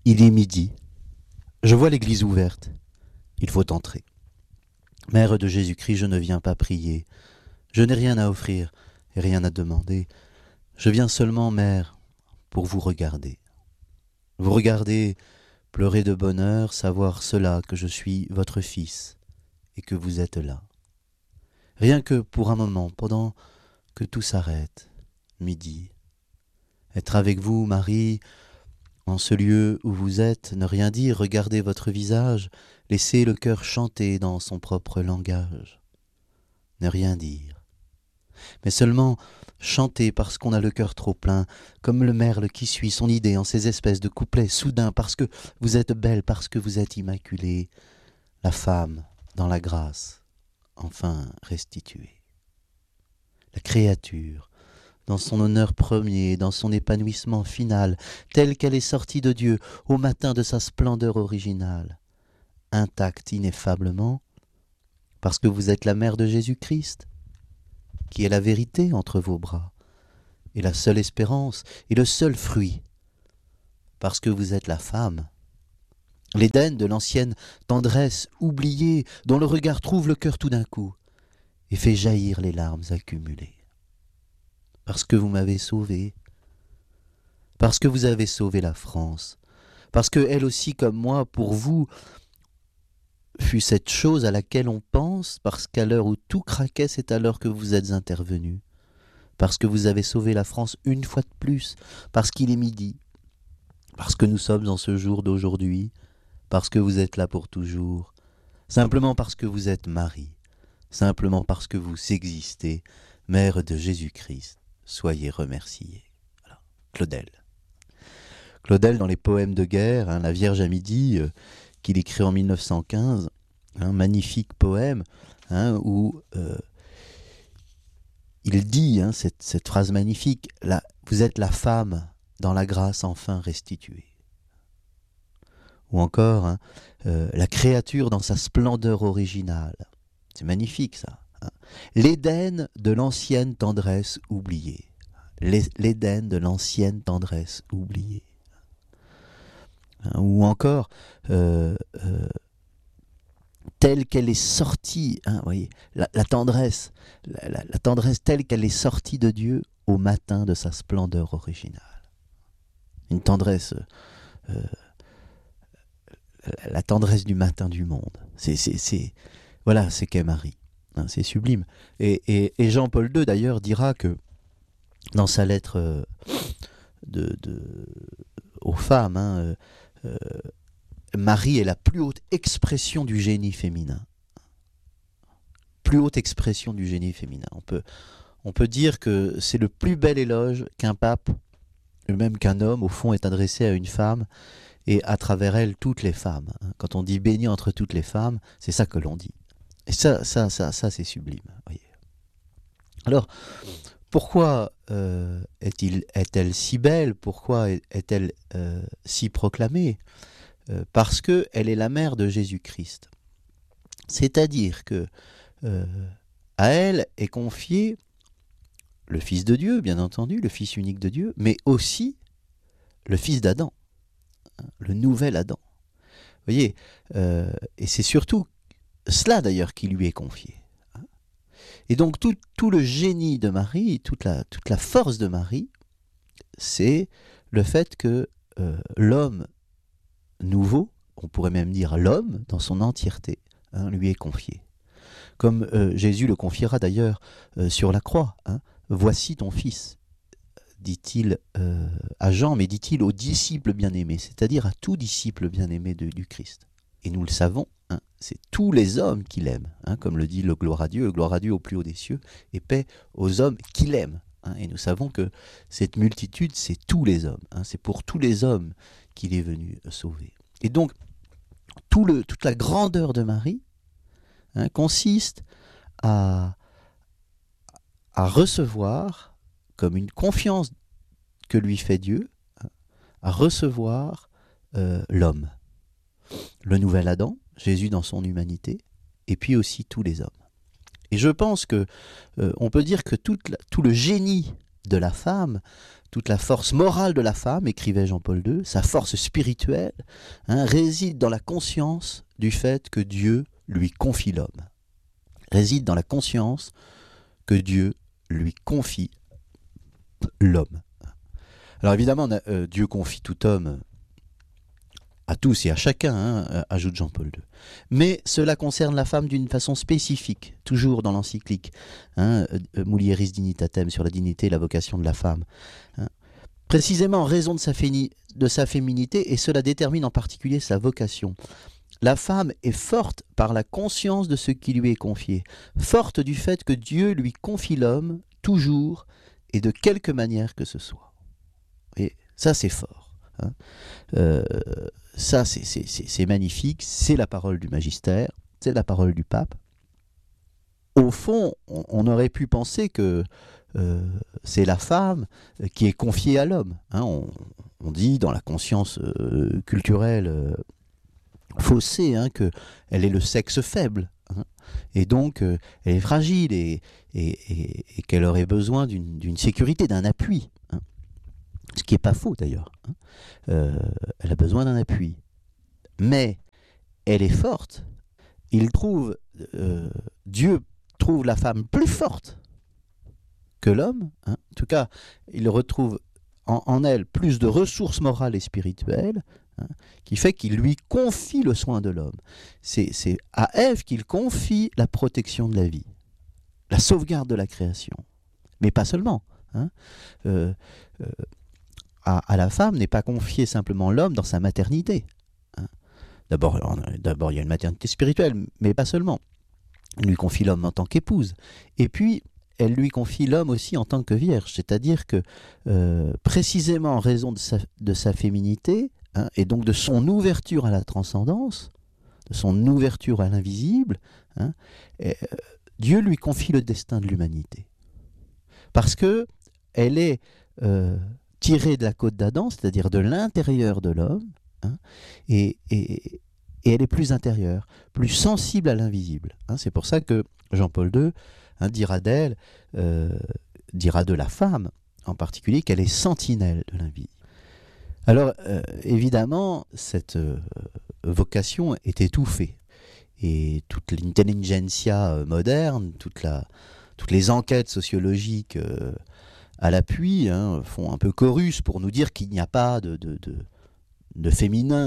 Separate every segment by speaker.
Speaker 1: Il est midi. Je vois l'église ouverte. Il faut entrer. Mère de Jésus-Christ, je ne viens pas prier. Je n'ai rien à offrir et rien à demander. Je viens seulement, Mère, pour vous regarder. Vous regarder, pleurer de bonheur, savoir cela que je suis votre fils et que vous êtes là. Rien que pour un moment, pendant que tout s'arrête, midi. Être avec vous, Marie, en ce lieu où vous êtes, ne rien dire, regarder votre visage, laisser le cœur chanter dans son propre langage. Ne rien dire, mais seulement chanter parce qu'on a le cœur trop plein, comme le merle qui suit son idée en ces espèces de couplets soudains, parce que vous êtes belle, parce que vous êtes immaculée, la femme dans la grâce, enfin restituée. La créature, dans son honneur premier, dans son épanouissement final, telle qu'elle est sortie de Dieu au matin de sa splendeur originale, intacte ineffablement, parce que vous êtes la mère de Jésus-Christ, qui est la vérité entre vos bras, et la seule espérance, et le seul fruit, parce que vous êtes la femme, l'Éden de l'ancienne tendresse oubliée, dont le regard trouve le cœur tout d'un coup, et fait jaillir les larmes accumulées. Parce que vous m'avez sauvé, parce que vous avez sauvé la France, parce que elle aussi comme moi, pour vous, fut cette chose à laquelle on pense, parce qu'à l'heure où tout craquait, c'est alors que vous êtes intervenu, parce que vous avez sauvé la France une fois de plus, parce qu'il est midi, parce que nous sommes en ce jour d'aujourd'hui, parce que vous êtes là pour toujours, simplement parce que vous êtes Marie, simplement parce que vous existez, Mère de Jésus-Christ, soyez remerciée. Voilà. Claudel. Claudel, dans les poèmes de guerre, La Vierge à midi, qu'il écrit en 1915, un magnifique poème où il dit cette phrase magnifique, vous êtes la femme dans la grâce enfin restituée. Ou encore, la créature dans sa splendeur originale. C'est magnifique ça. L'Éden de l'ancienne tendresse oubliée. L'Éden de l'ancienne tendresse oubliée. Ou encore, telle qu'elle est sortie, voyez, la tendresse, la tendresse telle qu'elle est sortie de Dieu au matin de sa splendeur originale. Une tendresse, la tendresse du matin du monde. Voilà, c'est qu'est Marie. C'est sublime. Et Jean-Paul II, d'ailleurs, dira que dans sa lettre aux femmes, Marie est la plus haute expression du génie féminin. Plus haute expression du génie féminin. On peut dire que c'est le plus bel éloge qu'un pape, ou même qu'un homme, au fond, est adressé à une femme, et à travers elle, toutes les femmes. Quand on dit béni entre toutes les femmes, c'est ça que l'on dit. Et ça c'est sublime. Voyez. Alors, pourquoi est-elle si belle? Pourquoi est-elle si proclamée? Parce qu'elle est la mère de Jésus-Christ. C'est-à-dire que à elle est confié le Fils de Dieu, bien entendu, le Fils unique de Dieu, mais aussi le Fils d'Adam, le nouvel Adam. Vous voyez, et c'est surtout cela d'ailleurs qui lui est confié. Et donc tout le génie de Marie, toute la force de Marie, c'est le fait que l'homme nouveau, on pourrait même dire l'homme dans son entièreté, lui est confié. Comme Jésus le confiera d'ailleurs sur la croix. Voici ton fils, dit-il à Jean, mais dit-il aux disciples bien-aimés, c'est-à-dire à tout disciple bien-aimé du Christ. Et nous le savons, c'est tous les hommes qui l'aiment, comme le dit le gloire à Dieu au plus haut des cieux, et paix aux hommes qui l'aiment. Et nous savons que cette multitude, c'est tous les hommes, c'est pour tous les hommes qu'il est venu sauver. Et donc, toute la grandeur de Marie consiste à recevoir, comme une confiance que lui fait Dieu, à recevoir l'homme, le nouvel Adam, Jésus dans son humanité, et puis aussi tous les hommes. Et je pense que on peut dire que tout le génie de la femme, toute la force morale de la femme, écrivait Jean-Paul II, sa force spirituelle, réside dans la conscience du fait que Dieu lui confie l'homme. Réside dans la conscience que Dieu lui confie l'homme. Alors évidemment, Dieu confie tout homme à tous et à chacun, ajoute Jean-Paul II. Mais cela concerne la femme d'une façon spécifique, toujours dans l'encyclique, Mulieris Dignitatem, sur la dignité et la vocation de la femme. Précisément en raison de sa féminité, et cela détermine en particulier sa vocation. La femme est forte par la conscience de ce qui lui est confié, forte du fait que Dieu lui confie l'homme, toujours, et de quelque manière que ce soit. Et ça, c'est fort. Ça, c'est magnifique, c'est la parole du magistère, c'est la parole du pape. Au fond, on aurait pu penser que c'est la femme qui est confiée à l'homme. On dit dans la conscience culturelle faussée qu'elle est le sexe faible. Et donc, elle est fragile et qu'elle aurait besoin d'une sécurité, d'un appui. Ce qui n'est pas faux d'ailleurs. Elle a besoin d'un appui. Mais elle est forte. Dieu trouve la femme plus forte que l'homme. En tout cas, il retrouve en elle plus de ressources morales et spirituelles, qui fait qu'il lui confie le soin de l'homme. C'est à Ève qu'il confie la protection de la vie, la sauvegarde de la création. Mais pas seulement. À la femme n'est pas confié simplement l'homme dans sa maternité. D'abord, il y a une maternité spirituelle, mais pas seulement. Elle lui confie l'homme en tant qu'épouse. Et puis, elle lui confie l'homme aussi en tant que vierge. C'est-à-dire que, précisément en raison de sa féminité, et donc de son ouverture à la transcendance, de son ouverture à l'invisible, Dieu lui confie le destin de l'humanité. Parce que elle est tirée de la côte d'Adam, c'est-à-dire de l'intérieur de l'homme, et elle est plus intérieure, plus sensible à l'invisible. C'est pour ça que Jean-Paul II dira d'elle, dira de la femme en particulier, qu'elle est sentinelle de l'invisible. Alors, évidemment, cette vocation est étouffée. Et toute l'intelligentsia moderne, toutes les enquêtes sociologiques à l'appui font un peu chorus pour nous dire qu'il n'y a pas de féminin,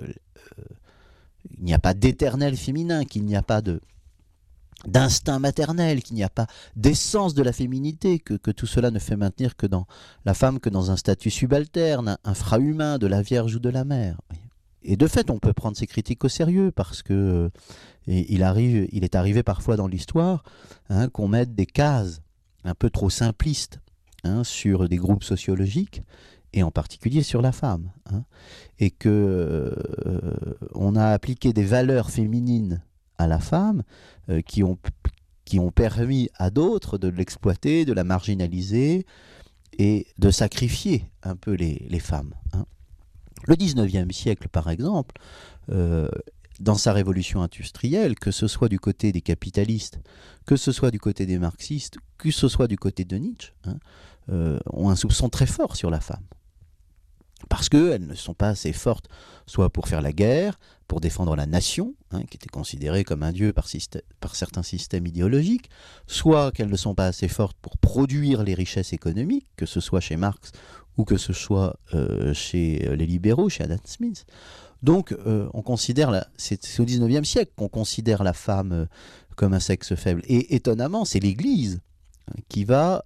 Speaker 1: il n'y a pas d'éternel féminin, qu'il n'y a pas d'instinct maternel, qu'il n'y a pas d'essence de la féminité, que tout cela ne fait maintenir que dans la femme que dans un statut subalterne, infrahumain de la Vierge ou de la Mère. Et de fait, on peut prendre ces critiques au sérieux, parce que il est arrivé parfois dans l'histoire qu'on mette des cases un peu trop simplistes sur des groupes sociologiques, et en particulier sur la femme, et que on a appliqué des valeurs féminines à la femme qui ont permis à d'autres de l'exploiter, de la marginaliser et de sacrifier un peu les femmes. Le 19e siècle, par exemple, dans sa révolution industrielle, que ce soit du côté des capitalistes, que ce soit du côté des marxistes, que ce soit du côté de Nietzsche, ont un soupçon très fort sur la femme. Parce qu'elles ne sont pas assez fortes, soit pour faire la guerre, pour défendre la nation, qui était considérée comme un dieu par certains systèmes idéologiques, soit qu'elles ne sont pas assez fortes pour produire les richesses économiques, que ce soit chez Marx ou que ce soit chez les libéraux, chez Adam Smith. Donc, on considère, c'est au XIXe siècle qu'on considère la femme comme un sexe faible. Et étonnamment, c'est l'Église qui va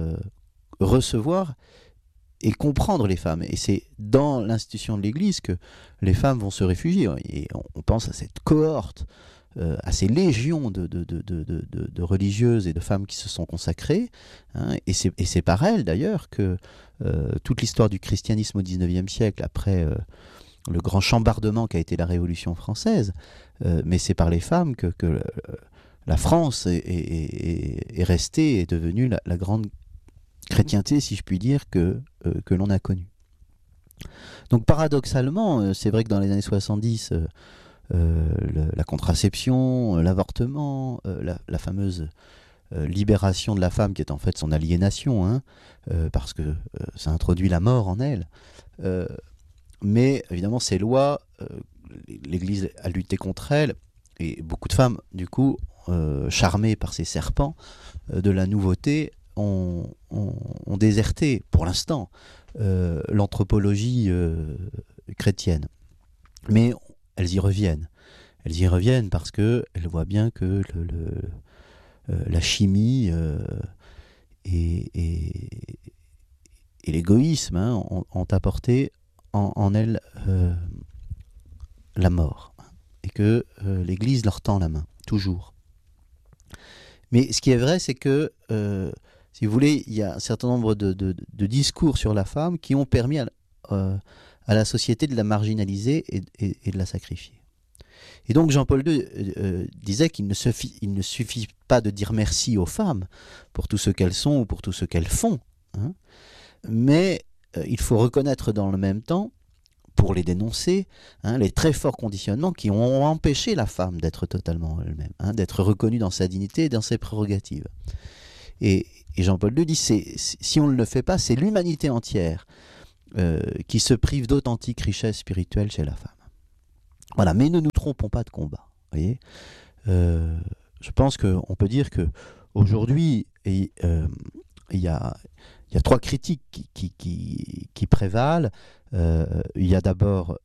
Speaker 1: recevoir et comprendre les femmes. Et c'est dans l'institution de l'Église que les femmes vont se réfugier. Et on pense à cette cohorte, à ces légions de religieuses et de femmes qui se sont consacrées. Et c'est par elles, d'ailleurs, que toute l'histoire du christianisme au XIXe siècle, après le grand chambardement qu'a été la Révolution française, mais c'est par les femmes que la France est restée, est devenue la grande chrétienté, si je puis dire, que l'on a connue. Donc paradoxalement, c'est vrai que dans les années 70, la contraception, l'avortement, la fameuse libération de la femme qui est en fait son aliénation, parce que ça introduit la mort en elle. Mais évidemment, ces lois, l'Église a lutté contre elles, et beaucoup de femmes, du coup, charmées par ces serpents de la nouveauté, ont déserté, pour l'instant, l'anthropologie chrétienne. Mais elles y reviennent. Elles y reviennent parce qu'elles voient bien que la chimie et l'égoïsme ont apporté en elles la mort. Et que l'Église leur tend la main, toujours. Mais ce qui est vrai, c'est que, si vous voulez, il y a un certain nombre de discours sur la femme qui ont permis à la société de la marginaliser et de la sacrifier. Et donc Jean-Paul II disait qu'il ne suffit pas de dire merci aux femmes pour tout ce qu'elles sont ou pour tout ce qu'elles font, mais il faut reconnaître dans le même temps, pour les dénoncer, les très forts conditionnements qui ont empêché la femme d'être totalement elle-même, d'être reconnue dans sa dignité et dans ses prérogatives. Et Jean-Paul II dit, si on ne le fait pas, c'est l'humanité entière qui se prive d'authentiques richesses spirituelles chez la femme. Voilà, mais ne nous trompons pas de combat. Voyez, je pense qu'on peut dire qu'aujourd'hui, il y a trois critiques qui prévalent. Il y a d'abord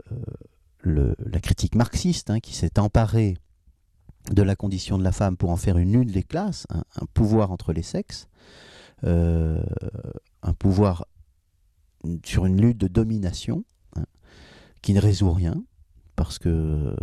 Speaker 1: la critique marxiste qui s'est emparée de la condition de la femme pour en faire une lutte des classes, un pouvoir entre les sexes, un pouvoir sur une lutte de domination qui ne résout rien, parce que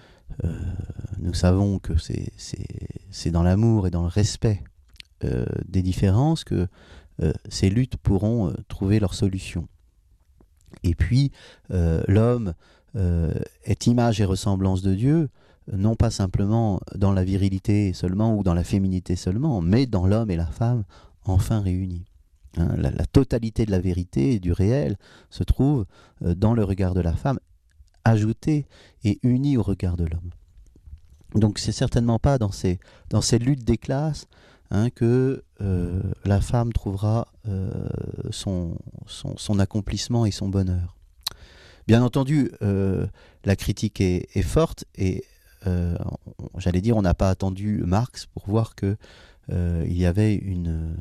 Speaker 1: nous savons que c'est dans l'amour et dans le respect des différences que ces luttes pourront trouver leur solution. Et puis, l'homme est image et ressemblance de Dieu, non pas simplement dans la virilité seulement ou dans la féminité seulement, mais dans l'homme et la femme enfin réunis. La totalité de la vérité et du réel se trouve dans le regard de la femme, ajouté et uni au regard de l'homme. Donc c'est certainement pas dans ces luttes des classes que la femme trouvera son accomplissement et son bonheur. Bien entendu, la critique est forte et j'allais dire, on n'a pas attendu Marx pour voir que il y avait une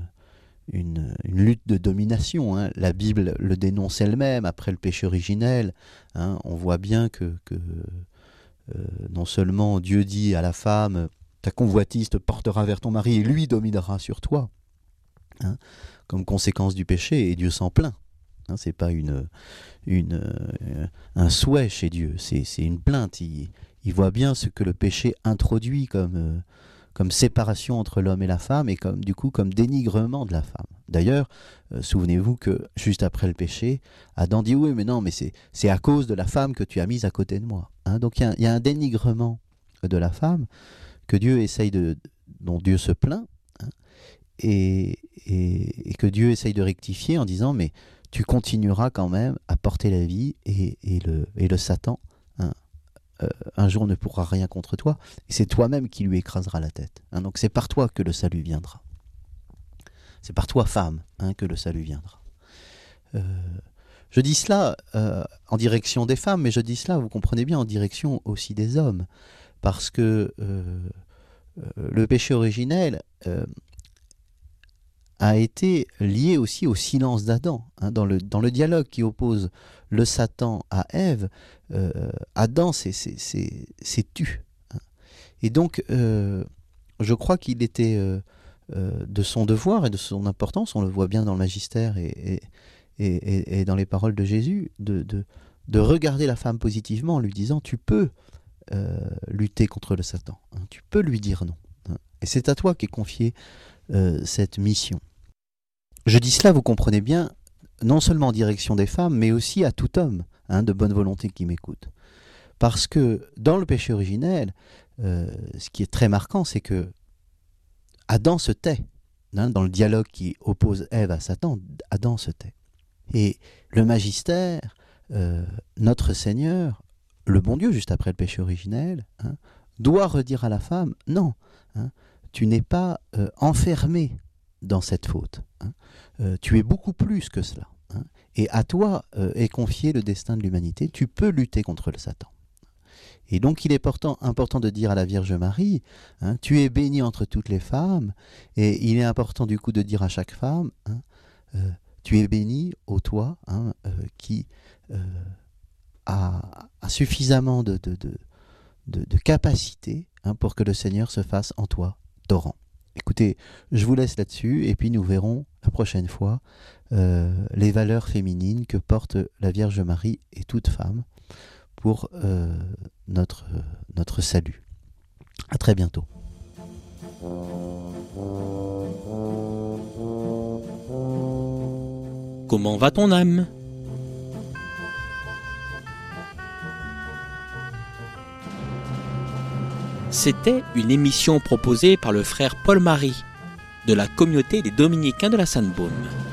Speaker 1: lutte de domination. La Bible le dénonce elle-même après le péché originel. On voit bien que non seulement Dieu dit à la femme, ta convoitise te portera vers ton mari et lui dominera sur toi, comme conséquence du péché, et Dieu s'en plaint. C'est pas un souhait chez Dieu, c'est une plainte. Il voit bien ce que le péché introduit comme séparation entre l'homme et la femme, et comme dénigrement de la femme. D'ailleurs, souvenez-vous que juste après le péché, Adam dit oui, mais non, mais c'est à cause de la femme que tu as mise à côté de moi. Donc il y a un dénigrement de la femme que Dieu dont Dieu se plaint, et que Dieu essaye de rectifier en disant mais tu continueras quand même à porter la vie, et le Satan un jour ne pourra rien contre toi, et c'est toi-même qui lui écrasera la tête. Donc c'est par toi que le salut viendra. C'est par toi, femme, que le salut viendra. Je dis cela en direction des femmes, mais je dis cela, vous comprenez bien, en direction aussi des hommes, parce que le péché originel a été lié aussi au silence d'Adam. Dans le dialogue qui oppose le Satan à Ève, Adam s'est tu. Et donc, je crois qu'il était de son devoir et de son importance, on le voit bien dans le magistère et dans les paroles de Jésus, de regarder la femme positivement en lui disant « tu peux lutter contre le Satan, tu peux lui dire non. Et c'est à toi qu'est confiée cette mission. » Je dis cela, vous comprenez bien, non seulement en direction des femmes, mais aussi à tout homme de bonne volonté qui m'écoute. Parce que dans le péché originel, ce qui est très marquant, c'est que Adam se tait. Dans le dialogue qui oppose Ève à Satan, Adam se tait. Et le magistère, notre Seigneur, le bon Dieu, juste après le péché originel, doit redire à la femme, non, tu n'es pas enfermé dans cette faute. Tu es beaucoup plus que cela. Et à toi est confié le destin de l'humanité. Tu peux lutter contre le Satan. Et donc il est important de dire à la Vierge Marie, tu es bénie entre toutes les femmes, et il est important du coup de dire à chaque femme, tu es bénie, ô toi, qui a suffisamment de capacité pour que le Seigneur se fasse en toi torrent. Écoutez, je vous laisse là-dessus, et puis nous verrons la prochaine fois les valeurs féminines que porte la Vierge Marie et toute femme pour notre salut. À très bientôt.
Speaker 2: Comment va ton âme ? C'était une émission proposée par le frère Paul-Marie de la communauté des Dominicains de la Sainte-Baume.